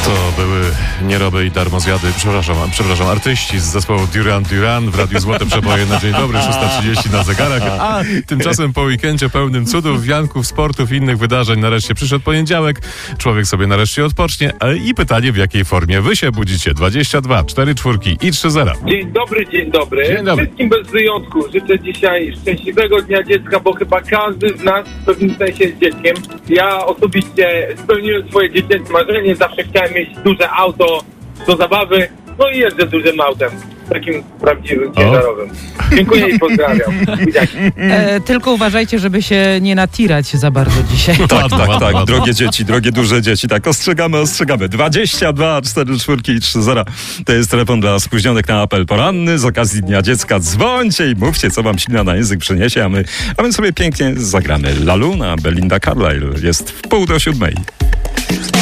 To były nieroby i darmozjady, przepraszam, artyści z zespołu Duran Duran w Radiu Złote Przeboje na dzień dobry, 6:30 na zegarach, a tymczasem po weekendzie pełnym cudów, wianków, sportów i innych wydarzeń nareszcie przyszedł poniedziałek, człowiek sobie nareszcie odpocznie, ale i pytanie, w jakiej formie wy się budzicie? 22, 4 czwórki i 3 zera. Dzień dobry. Dzień dobry. Wszystkim bez wyjątku życzę dzisiaj szczęśliwego Dnia Dziecka, bo chyba każdy z nas w pewnym sensie jest dzieckiem. Ja osobiście spełniłem swoje dziecięce marzenie, zawsze chciałem mieć duże auto do zabawy, no i jeżdżę dużym autem, takim prawdziwym, ciężarowym. Dziękuję i pozdrawiam. Tylko uważajcie, żeby się nie natirać za bardzo dzisiaj. Tak. Drogie duże dzieci. Tak, ostrzegamy. 22, 4 czwórki i 3 zera. To jest telefon dla spóźnionych na apel poranny. Z okazji Dnia Dziecka dzwońcie i mówcie, co wam ślina na język przyniesie, a my sobie pięknie zagramy. La Luna, Belinda Carlisle. Jest w 6:45.